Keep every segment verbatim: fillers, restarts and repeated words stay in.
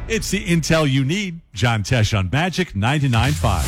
It's the intel you need. John Tesh on Magic ninety-nine point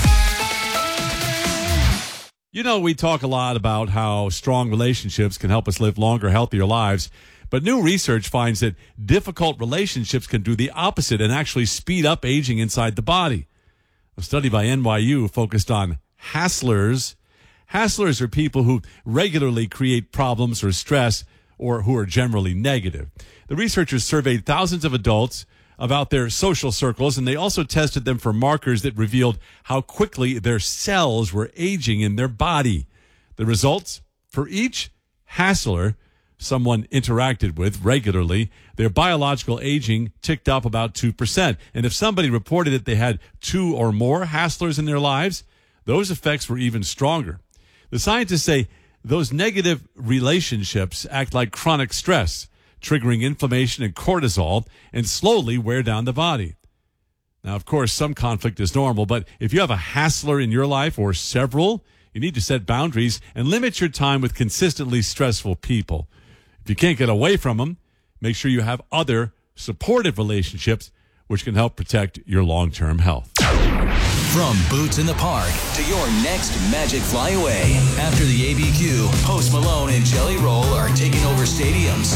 five. You know, we talk a lot about how strong relationships can help us live longer, healthier lives. But new research finds that difficult relationships can do the opposite and actually speed up aging inside the body. A study by N Y U focused on hasslers. Hasslers are people who regularly create problems or stress or who are generally negative. The researchers surveyed thousands of adults about their social circles, and they also tested them for markers that revealed how quickly their cells were aging in their body. The results? For each hassler someone interacted with regularly, their biological aging ticked up about two percent. And if somebody reported that they had two or more hasslers in their lives, those effects were even stronger. The scientists say those negative relationships act like chronic stress, triggering inflammation and cortisol, and slowly wear down the body. Now, of course, some conflict is normal, but if you have a hassler in your life or several, you need to set boundaries and limit your time with consistently stressful people. If you can't get away from them, make sure you have other supportive relationships which can help protect your long-term health. From Boots in the Park to your next Magic Flyaway. After the A B Q, Post Malone and Jelly Roll are taking over stadiums.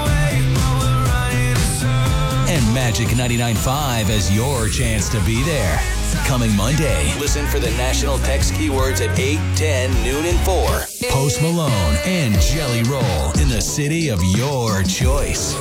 And Magic ninety-nine point five has your chance to be there. Coming Monday, listen for the national text keywords at eight, ten, noon, and four. Post Malone and Jelly Roll in the city of your choice.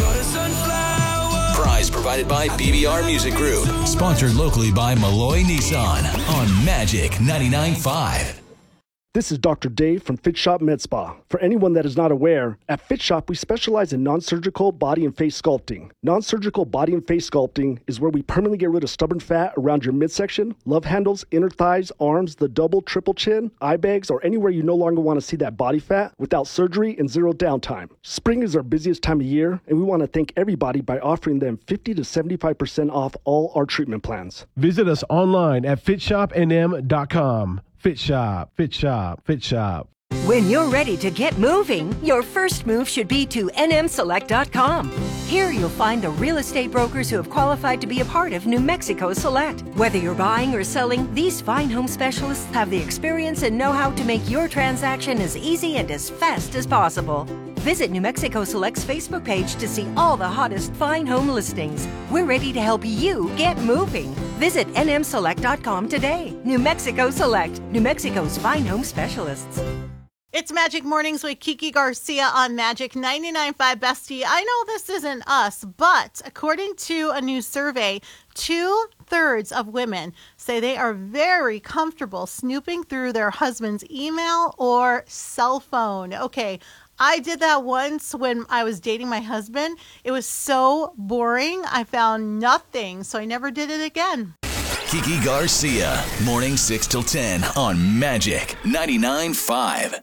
Prize provided by B B R Music Group. Sponsored locally by Malloy Nissan on Magic ninety-nine point five. This is Doctor Dave from Fit Shop Med Spa. For anyone that is not aware, at Fit Shop we specialize in non-surgical body and face sculpting. Non-surgical body and face sculpting is where we permanently get rid of stubborn fat around your midsection, love handles, inner thighs, arms, the double, triple chin, eye bags, or anywhere you no longer want to see that body fat without surgery and zero downtime. Spring is our busiest time of year, and we want to thank everybody by offering them fifty to seventy-five percent off all our treatment plans. Visit us online at fit shop n m dot com. Fit Shop, Fit Shop, Fit Shop. When you're ready to get moving, your first move should be to n m select dot com. Here you'll find the real estate brokers who have qualified to be a part of New Mexico Select. Whether you're buying or selling, these fine home specialists have the experience and know-how to make your transaction as easy and as fast as possible. Visit New Mexico Select's Facebook page to see all the hottest fine home listings. We're ready to help you get moving. Visit n m select dot com today. New Mexico Select, New Mexico's fine home specialists. It's Magic Mornings with Kiki Garcia on Magic ninety-nine point five. Bestie, I know this isn't us, but according to a new survey, two-thirds of women say they are very comfortable snooping through their husband's email or cell phone. Okay, I did that once when I was dating my husband. It was so boring. I found nothing, so I never did it again. Kiki Garcia, morning six till ten on Magic ninety-nine point five.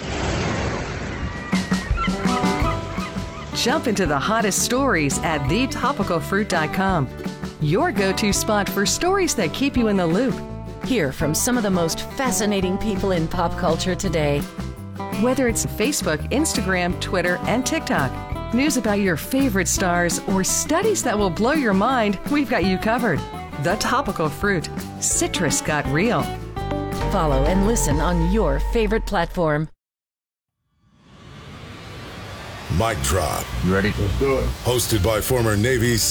Jump into the hottest stories at the topical fruit dot com. Your go-to spot for stories that keep you in the loop. Hear from some of the most fascinating people in pop culture today. Whether it's Facebook, Instagram, Twitter, and TikTok, news about your favorite stars, or studies that will blow your mind, we've got you covered. The Topical Fruit. Citrus got real. Follow and listen on your favorite platform. Mic Drop. You ready? Let's do it. Hosted by former Navy